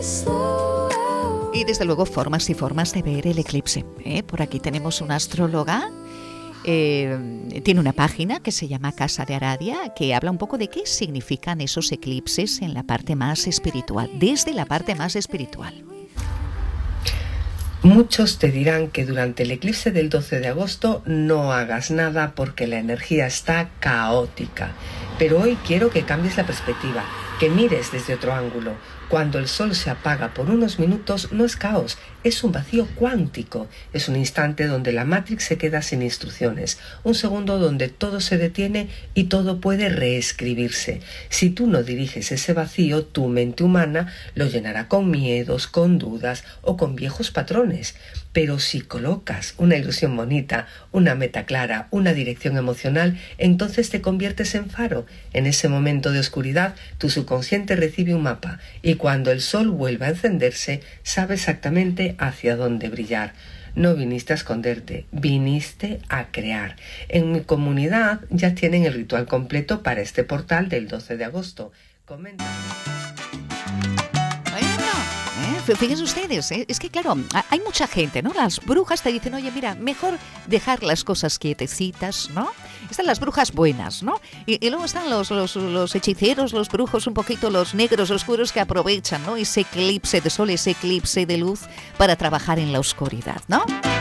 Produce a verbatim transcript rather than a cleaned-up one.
Y desde luego formas y formas de ver el eclipse, ¿eh? Por aquí tenemos una astróloga, eh, tiene una página que se llama Casa de Aradia, que habla un poco de qué significan esos eclipses en la parte más espiritual, desde la parte más espiritual. Muchos te dirán que durante el eclipse del doce de agosto no hagas nada porque la energía está caótica. Pero hoy quiero que cambies la perspectiva, que mires desde otro ángulo. Cuando el sol se apaga por unos minutos no es caos, es un vacío cuántico. Es un instante donde la Matrix se queda sin instrucciones, un segundo donde todo se detiene y todo puede reescribirse. Si tú no diriges ese vacío, tu mente humana lo llenará con miedos, con dudas o con viejos patrones. Pero si colocas una ilusión bonita, una meta clara, una dirección emocional, entonces te conviertes en faro. En ese momento de oscuridad, tu subconsciente recibe un mapa y cuando el sol vuelva a encenderse, sabe exactamente hacia dónde brillar. No viniste a esconderte, viniste a crear. En mi comunidad ya tienen el ritual completo para este portal del doce de agosto. Comenta. Fíjense ustedes, ¿eh? Es que claro, hay mucha gente, ¿no? Las brujas te dicen, oye, mira, mejor dejar las cosas quietecitas, ¿no? Están las brujas buenas, ¿no? Y, y luego están los, los, los hechiceros, los brujos, un poquito los negros oscuros que aprovechan, ¿no? Ese eclipse de sol, ese eclipse de luz para trabajar en la oscuridad, ¿no?